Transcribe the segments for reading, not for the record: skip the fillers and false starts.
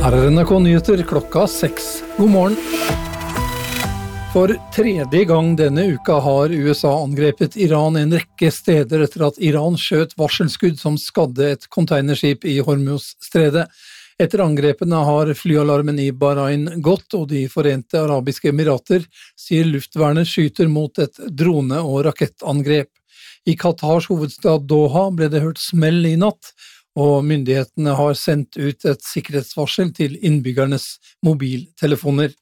Her NRK Nyheter klokka 6. God morgen. For tredje gang denne uka har USA angrepet Iran en rekke steder etter at Iran skjøt varselskudd som skadde et containerskip i Hormuz-stredet. Etter angrepene har flyalarmen i Bahrain gått, og de Forente Arabiske Emirater sier luftvernet skyter mot et drone- og rakettangrep. I Qatars hovedstad Doha ble det hørt smell i natt, og myndighetene har sendt ut et sikkerhetsvarsel til innbyggernes mobiltelefoner.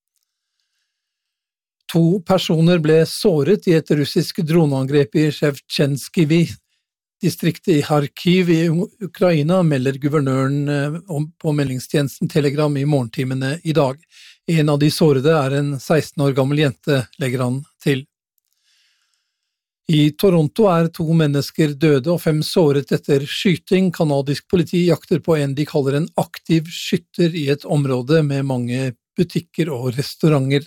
2 personer ble såret i et russisk droneangrep i Shevchenskiv-distriktet i Kharkiv i Ukraina, melder guvernøren på meldingstjenesten Telegram i morgentimene i dag. En av de sårede er en 16 år gammel jente, legger han til. I Toronto er 2 mennesker døde og 5 såret etter skyting. Kanadisk politi jakter på en de kaller en aktiv skytter i et område med mange butikker og restauranter.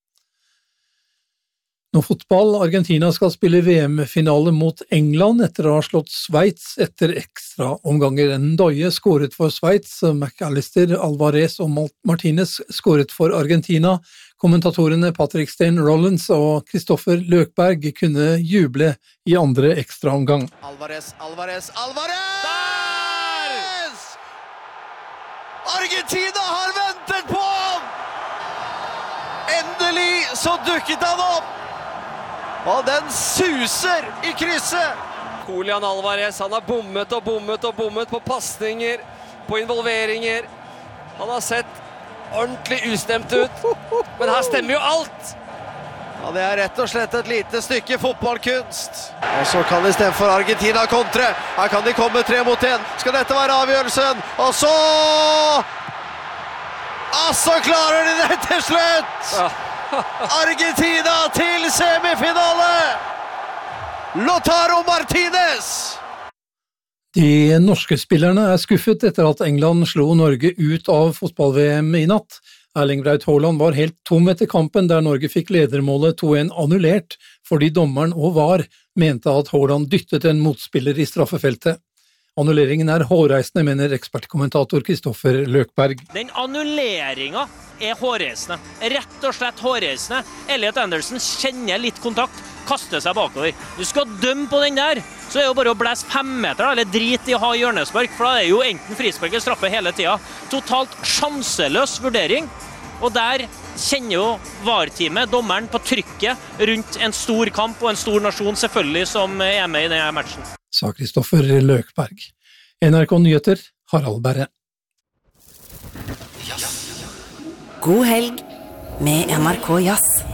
Nå fotball. Argentina skal spille VM-finale mot England etter å ha slått Sveits etter ekstra omganger. Ndoye skåret for Sveits, McAllister, Alvarez og Martinez skåret for Argentina. Kommentatorene Patrick Stein Rollins og Kristoffer Løkberg kunne juble i andre ekstra omgang. Alvarez! Der! Argentina har ventet på ham! Endelig så dukket han opp! Og den suser i krysset! Julian Alvarez, han har bommet på pasninger, på involveringer. Han har sett ordentlig ustemt ut, men her stemmer jo alt! Ja, det er rett og slett et lite stykke fotballkunst. Og så kan i stedet for Argentina kontre. Her kan de komme 3 mot 1. Skal dette være avgjørelsen? Og så... så klarer de det til slutt! Ja. Argentina til semifinale! Lautaro Martinez! De norske spillerne er skuffet etter at England slo Norge ut av fotball-VM i natt. Erling Braut Haaland var helt tom etter kampen, der Norge fikk ledermålet 2-1 annullert, fordi dommeren og VAR mente at Haaland dyttet en motspiller i straffefeltet. Annulleringen er hårreisende, mener ekspertkommentator Kristoffer Løkberg. Den annulleringen er hårreisende. Rett og slett hårreisende. Elliot Anderson kjenner litt kontakt, kaster seg bakover. Du skal dømme på den der, så er det jo bare å blæse 5 meter, eller drit i å ha hjørnespark, for da er jo enten frispark eller straffe hele tiden. Totalt sjanseløs vurdering, og der kjenner jo VAR-teamet, dommeren, på trykket rundt en stor kamp og en stor nasjon selvfølgelig som er med i denne matchen. Sa Kristoffer Løkberg. NRK Nyheter, Harald Berre. God helg med NRK Jazz.